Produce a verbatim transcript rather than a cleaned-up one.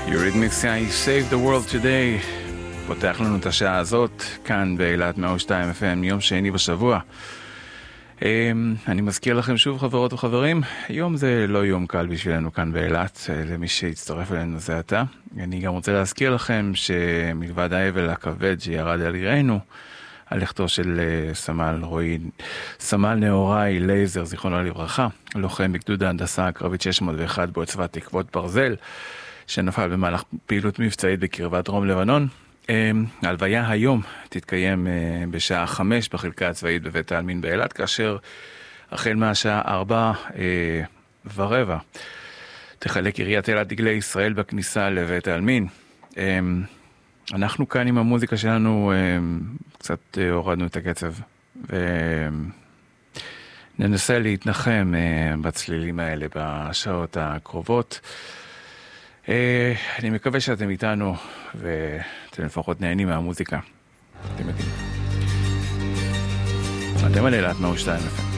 Eurythmics, I Saved the World Today. פותח לנו את השעה הזאת, כאן באילת מאה ושתיים אף אם, יום שני בשבוע. אני מזכיר לכם שוב, חברות וחברים, היום זה לא יום קל בשבילנו כאן באילת, למי שהצטרף אלינו זה עתה. אני גם רוצה להזכיר לכם שמלבד האבל הכבד שירד על עירנו, על לכתו של סמל רועי, סמל נאורי לייזר, זיכרונו לברכה, לוחם בגדוד ההנדסה הקרבית שש מאות ואחת בו צבא תקוות ברזל, שנפל במהלך פעילות מבצעית בקרבת דרום לבנון. ההלוויה היום תתקיים בשעה חמש בחלקה הצבאית בבית העלמין באילת, כאשר החל מהשעה ארבע ורבע תחלק עיריית אילת דגלי ישראל בכניסה לבית העלמין. אנחנו כאן עם המוזיקה שלנו קצת הורדנו את הקצב וננסה להתנחם בצלילים האלה בשעות הקרובות. אני מקווה שאתם איתנו ואתם לפחות נהנים מהמוזיקה. אתם יודעים. אתם על אילת מאה ושתיים אף אם.